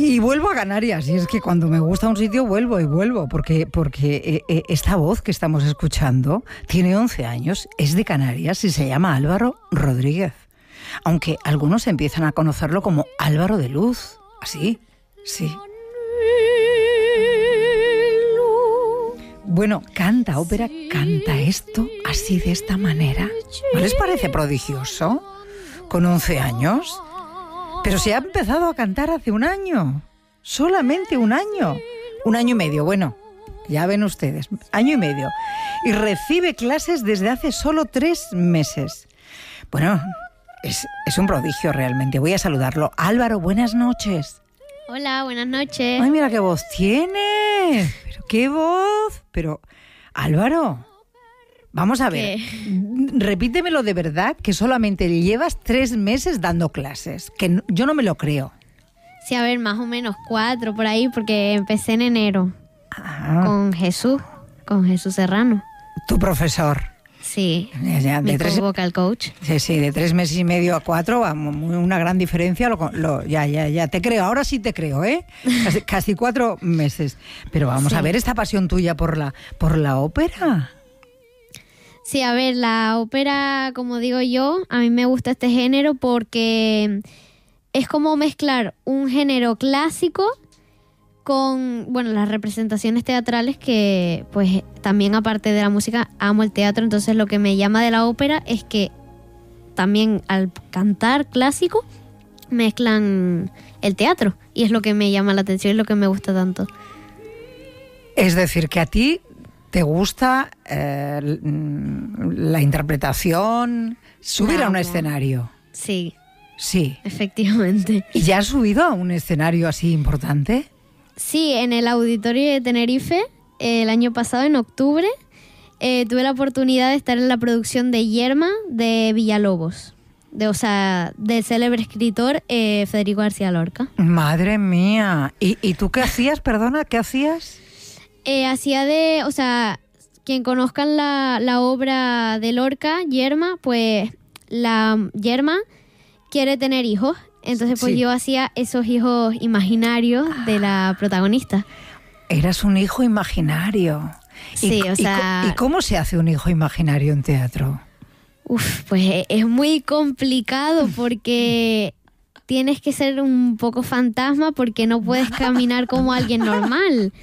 Y vuelvo a Canarias, y es que cuando me gusta un sitio vuelvo y vuelvo, porque esta voz que estamos escuchando tiene 11 años, es de Canarias y se llama Álvaro Rodríguez. Aunque algunos empiezan a conocerlo como Álvaro de Luz, así, sí. Bueno, canta ópera, canta esto así de esta manera. ¿No les parece prodigioso? Con 11 años. Pero se ha empezado a cantar hace un año. Solamente un año. Un año y medio, bueno, ya ven ustedes, año y medio. Y recibe clases desde hace solo 3 meses. Bueno, es un prodigio realmente. Voy a saludarlo. Álvaro, buenas noches. Hola, buenas noches. Ay, mira qué voz tiene. Pero qué voz. Pero, Álvaro, vamos a ver. Repítemelo de verdad, que solamente llevas 3 meses dando clases. Que yo no me lo creo. Sí, a ver, más o menos 4 por ahí, porque empecé en enero. Con Jesús Serrano. Tu profesor. Sí, ya, mi vocal coach. Sí, de 3 meses y medio a 4, vamos, una gran diferencia. Ya te creo, ahora sí te creo, ¿eh? Casi 4 meses. Pero vamos a ver esta pasión tuya por la ópera. Sí, a ver, la ópera, como digo yo, a mí me gusta este género porque es como mezclar un género clásico con, bueno, las representaciones teatrales, que pues también aparte de la música amo el teatro. Entonces lo que me llama de la ópera es que también al cantar clásico mezclan el teatro, y es lo que me llama la atención y lo que me gusta tanto. Es decir, que a ti te gusta la interpretación, subir a un escenario. Sí. Sí. Efectivamente. ¿Y ya has subido a un escenario así importante? Sí, en el Auditorio de Tenerife, el año pasado, en octubre, tuve la oportunidad de estar en la producción de Yerma de Villalobos, del célebre escritor Federico García Lorca. Madre mía. ¿Y tú qué hacías? Perdona, ¿qué hacías? Quien conozcan la obra de Lorca, Yerma, pues la Yerma quiere tener hijos. Entonces, pues yo hacía esos hijos imaginarios de la protagonista. Eras un hijo imaginario. Sí, ¿Y cómo se hace un hijo imaginario en teatro? Pues es muy complicado porque tienes que ser un poco fantasma, porque no puedes caminar como alguien normal.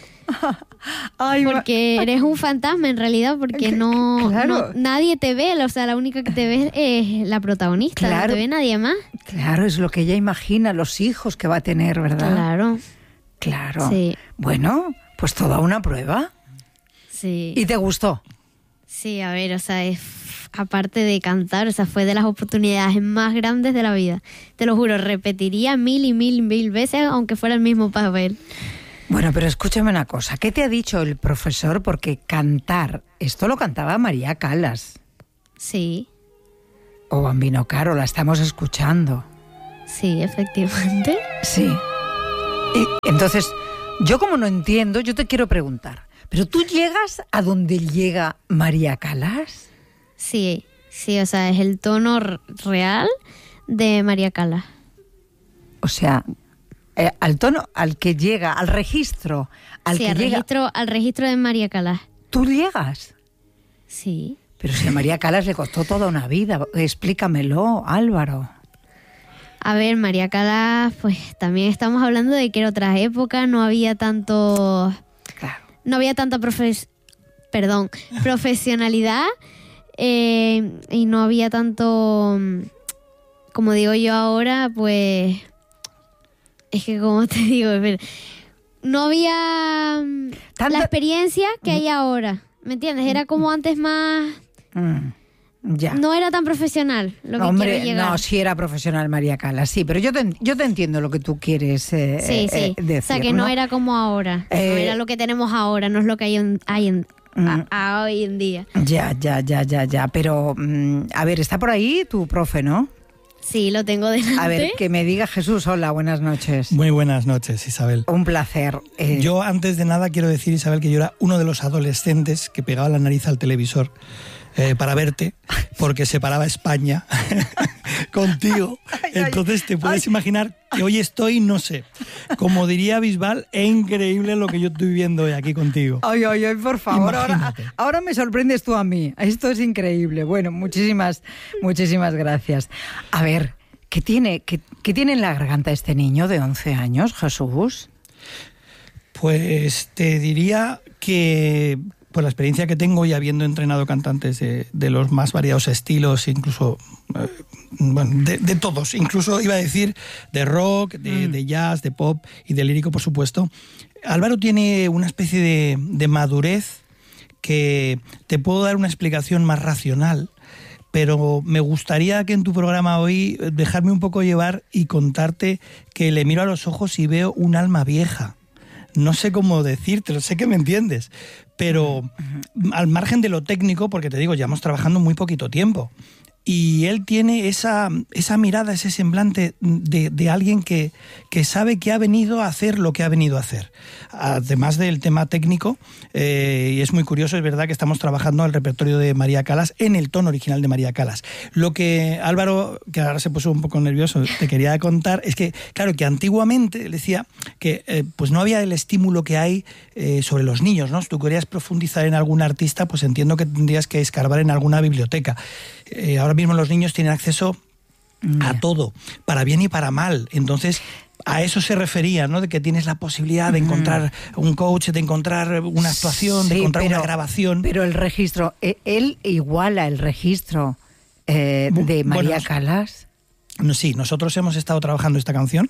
Porque eres un fantasma en realidad, porque no nadie te ve, la única que te ve es la protagonista, no te ve nadie más. Claro, es lo que ella imagina, los hijos que va a tener, ¿verdad? Claro. Sí. Bueno, pues toda una prueba. Sí. ¿Y te gustó? Sí, a ver, aparte de cantar, fue de las oportunidades más grandes de la vida. Te lo juro, repetiría 1000 y 1000 veces, aunque fuera el mismo papel. Bueno, pero escúchame una cosa. ¿Qué te ha dicho el profesor? Porque cantar, esto lo cantaba María Callas. Sí. O Bambino Caro, la estamos escuchando. Sí, efectivamente. Sí. Y entonces, yo como no entiendo, yo te quiero preguntar, ¿pero tú llegas a donde llega María Callas? Sí, es el tono real de María Callas. O sea, al tono al que llega, al registro, al registro de María Callas. ¿Tú llegas? Sí. Pero si a María Callas le costó toda una vida, explícamelo, Álvaro. A ver, María Callas, pues también estamos hablando de que era otra época, no había tanto... Claro. No había tanta profesionalidad, y no había tanto, como digo yo ahora, pues... Es que, como te digo, no había la experiencia que hay ahora, ¿me entiendes? Era como antes más... Ya. No era tan profesional lo que quiero llegar. No, sí era profesional María Callas, sí, pero yo te entiendo lo que tú quieres decir. O sea, que no era como ahora, no era lo que tenemos ahora, no es lo que hay hoy en día. Ya, pero a ver, está por ahí tu profe, ¿no? Sí, lo tengo delante. A ver, que me diga Jesús. Hola, buenas noches. Muy buenas noches, Isabel. Un placer. Yo, antes de nada, quiero decir, Isabel, que yo era uno de los adolescentes que pegaba la nariz al televisor para verte, porque se paraba España contigo. Entonces te puedes imaginar que hoy estoy, no sé, como diría Bisbal, es increíble lo que yo estoy viendo hoy aquí contigo. Ay, por favor, ahora me sorprendes tú a mí. Esto es increíble. Bueno, muchísimas gracias. A ver, ¿qué tiene en la garganta este niño de 11 años, Jesús? Pues te diría que por la experiencia que tengo y habiendo entrenado cantantes de los más variados estilos, incluso de todos, incluso iba a decir de rock, de jazz, de pop y de lírico, por supuesto, Álvaro tiene una especie de madurez que te puedo dar una explicación más racional, pero me gustaría que en tu programa hoy dejarme un poco llevar y contarte que le miro a los ojos y veo un alma vieja. No sé cómo decírtelo, sé que me entiendes, pero al margen de lo técnico, porque te digo, llevamos trabajando muy poquito tiempo, y él tiene esa mirada, ese semblante de alguien que sabe que ha venido a hacer lo que ha venido a hacer. Además del tema técnico, y es muy curioso, es verdad que estamos trabajando el repertorio de María Callas en el tono original de María Callas. Lo que Álvaro, que ahora se puso un poco nervioso, te quería contar, es que, claro, que antiguamente, él decía que pues no había el estímulo que hay sobre los niños, ¿no? Si tú querías profundizar en algún artista, pues entiendo que tendrías que escarbar en alguna biblioteca. Ahora mismo los niños tienen acceso a todo, para bien y para mal. Entonces, a eso se refería, ¿no? De que tienes la posibilidad de encontrar un coach, de encontrar una actuación, de encontrar una grabación. Pero el registro, él iguala el registro de María Callas. Sí, nosotros hemos estado trabajando esta canción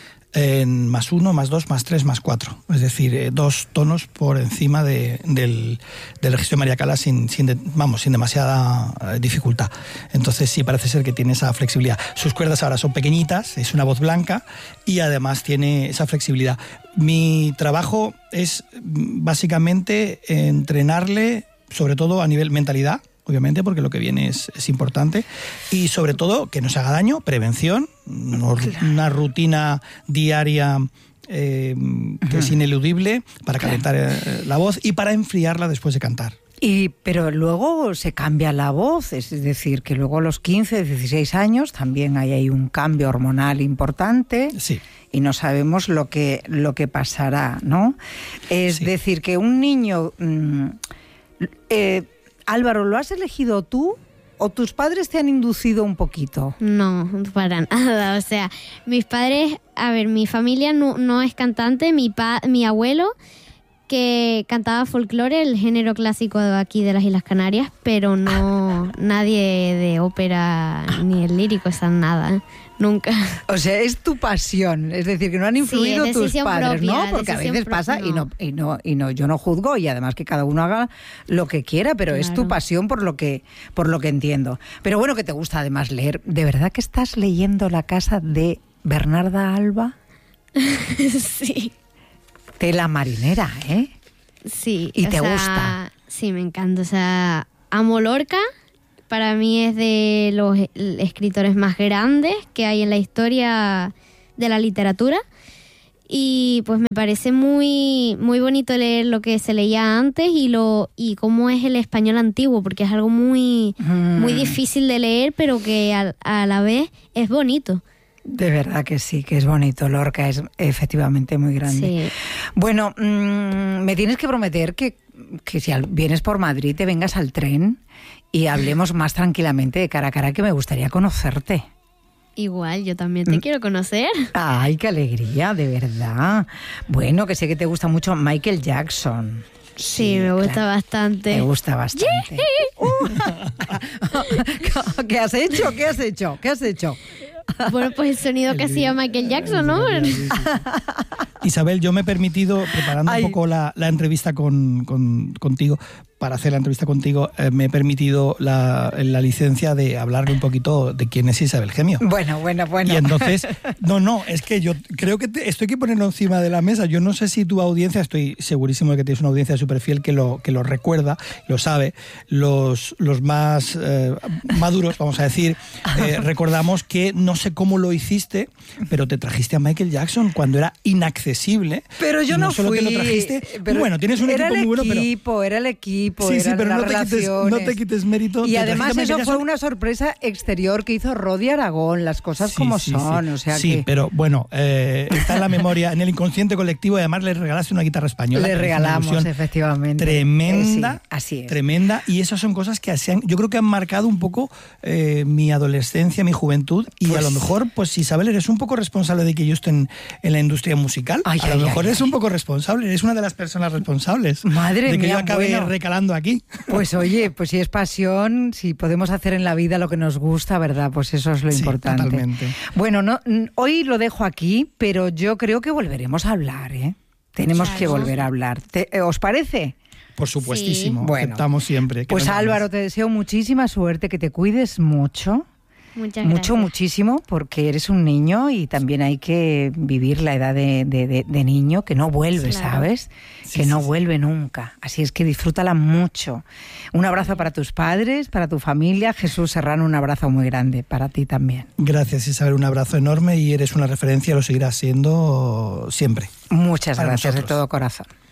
en +1, +2, +3, +4. Es decir, 2 tonos por encima del registro de María Callas sin demasiada dificultad. Entonces sí parece ser que tiene esa flexibilidad. Sus cuerdas ahora son pequeñitas, es una voz blanca y además tiene esa flexibilidad. Mi trabajo es básicamente entrenarle, sobre todo a nivel mentalidad, obviamente, porque lo que viene es importante, y sobre todo que no se haga daño, prevención, una rutina diaria que es ineludible para calentar la voz y para enfriarla después de cantar. Pero luego se cambia la voz, es decir, que luego a los 15, 16 años también hay un cambio hormonal importante. Sí. Y no sabemos lo que pasará, ¿no? Es decir, que un niño... Álvaro, ¿lo has elegido tú o tus padres te han inducido un poquito? No, para nada. O sea, mis padres, mi familia no es cantante. Mi abuelo, que cantaba folclore, el género clásico de aquí de las Islas Canarias, pero no nadie de ópera ni el lírico, nada. Nunca. O sea, es tu pasión, es decir, que no han influido tus padres, propia, ¿no? Porque a veces pasa no. y no, yo no juzgo, y además que cada uno haga lo que quiera, pero claro, es tu pasión por lo que entiendo. Pero bueno, que te gusta además leer. ¿De verdad que estás leyendo La casa de Bernarda Alba? Sí. Tela marinera, ¿eh? Sí. ¿Y te gusta? Sí, me encanta. O sea, amo Lorca. Para mí es de los escritores más grandes que hay en la historia de la literatura. Y pues me parece muy, muy bonito leer lo que se leía antes y cómo es el español antiguo, porque es algo muy, muy difícil de leer, pero que a la vez es bonito. De verdad que sí, que es bonito. Lorca es efectivamente muy grande. Sí. Bueno, me tienes que prometer que si vienes por Madrid te vengas al tren y hablemos más tranquilamente de cara a cara, que me gustaría conocerte. Igual, yo también te quiero conocer. Ay, qué alegría, de verdad. Bueno, que sé que te gusta mucho Michael Jackson. Sí, me gusta bastante. Me gusta bastante. ¿Qué has hecho? ¿Qué has hecho? ¿Qué has hecho? Bueno, pues el sonido que hacía Michael Jackson, ¿no? Isabel, yo me he permitido, preparando un poco la entrevista contigo, para hacer la entrevista contigo, me he permitido la licencia de hablarle un poquito de quién es Isabel Gemio. Bueno. Y entonces, es que yo creo que esto hay que ponerlo encima de la mesa. Yo no sé si tu audiencia, estoy segurísimo de que tienes una audiencia súper fiel que lo recuerda, lo sabe. Los más maduros, vamos a decir, recordamos que no sé cómo lo hiciste, pero te trajiste a Michael Jackson cuando era inaccesible. Pero yo no solo fui. Te lo trajiste, bueno, tienes un equipo muy bueno, pero... Era el equipo, tipo, Sí, eran pero las no relaciones. te quites mérito. Y de además Trágicamente eso Bella fue son- una sorpresa exterior que hizo Rodi Aragón, las cosas Sí, como sí, son, sí. o sea Sí, que pero bueno, está en la memoria, en el inconsciente colectivo, y además le regalaste una guitarra española. le que me hizo una regalamos, ilusión efectivamente. tremenda, Sí, así es. tremenda, y esas son cosas que yo creo que han marcado un poco mi adolescencia, mi juventud, y Pues- a lo mejor, pues Isabel, eres un poco responsable de que yo esté en la industria musical. Ay, a lo ay, mejor ay, eres ay. un poco responsable, eres una de las personas responsables Madre de que mía, yo acabe bueno. recalando aquí. Pues oye, pues si es pasión, si podemos hacer en la vida lo que nos gusta, ¿verdad? Pues eso es lo Sí, importante. totalmente. Bueno, hoy lo dejo aquí, pero yo creo que volveremos a hablar, ¿eh? Tenemos Claro. que volver a hablar. ¿Os parece? Por supuestísimo, Sí. Bueno. aceptamos siempre. que Pues nos llames. Álvaro, te deseo muchísima suerte, que te cuides mucho. Muchas Mucho, gracias. muchísimo, porque eres un niño y también hay que vivir la edad de niño, que no vuelve, Claro. ¿sabes? Sí, Que no sí, sí. vuelve nunca. Así es que disfrútala mucho. Un abrazo para tus padres, para tu familia. Jesús Serrano, un abrazo muy grande para ti también. Gracias, Isabel, un abrazo enorme y eres una referencia, lo seguirás siendo siempre. Muchas Para gracias nosotros. de todo corazón.